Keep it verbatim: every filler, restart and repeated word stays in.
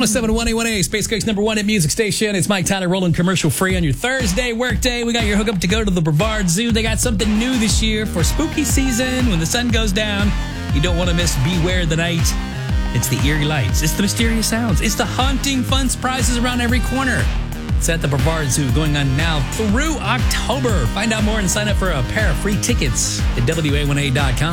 one oh seven point one A one A, Space Coast number one at music station. It's Mike Tyler rolling commercial free on your Thursday workday. We got your hookup to go to the Brevard Zoo. They got something new this year for spooky season. When the sun goes down, you don't want to miss Beware the Night. It's the eerie lights. It's the mysterious sounds. It's the haunting fun surprises around every corner. It's at the Brevard Zoo, going on now through October. Find out more and sign up for a pair of free tickets at W A one A dot com.